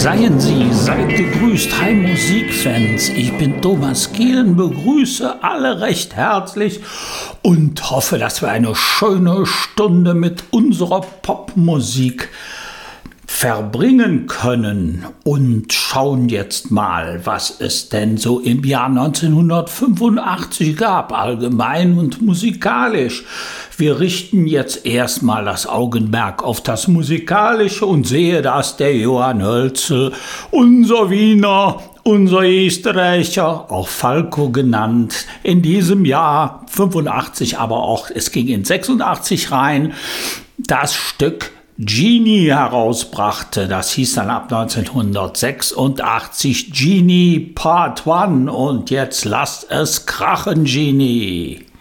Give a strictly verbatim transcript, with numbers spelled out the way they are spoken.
Seien Sie, seid gegrüßt, hi Musikfans, ich bin Thomas Kielen, begrüße alle recht herzlich und hoffe, dass wir eine schöne Stunde mit unserer Popmusik verbringen können und schauen jetzt mal, was es denn so im Jahr neunzehnhundertfünfundachtzig gab, allgemein und musikalisch. Wir richten jetzt erstmal das Augenmerk auf das Musikalische und sehe, dass der Johann Hölzel, unser Wiener, unser Österreicher, auch Falco genannt, in diesem Jahr fünfundachtzig, aber auch es ging in sechsundachtzig rein, das Stück Genie herausbrachte. Das hieß dann ab neunzehnhundertsechsundachtzig Genie Part eins und jetzt lasst es krachen, Genie.